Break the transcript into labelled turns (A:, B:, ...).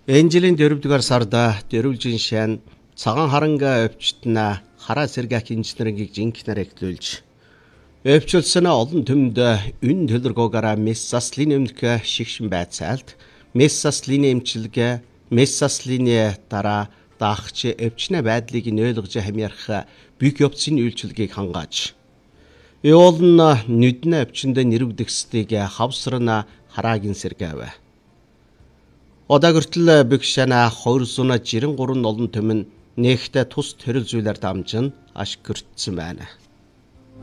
A: Энэ жилийн 4-р сарда дөрвөлжин шан цагаан харанга өвчтнө хараа сэргэх инженерингийг жинхэнээр эхлүүлж өвчлсөн олон төмөнд үн төлөргөөгаараа мессаслин өмнөх шигшин байцаалт мессаслины эмчилгээ мессаслины дараа даагч өвчнө байдлыг нь ойлгож хамаарах бүх явцын үйлчилгээг хангааж Эолн нүднэ өвчнөд нэрвдэгсдгийг хавсрна хараагийн сэргээв. Одаагөртөл бэгшана 293 олон төмөн нэгтэ тус төрөл зүйлээр дамжин аш гөртсөн байна.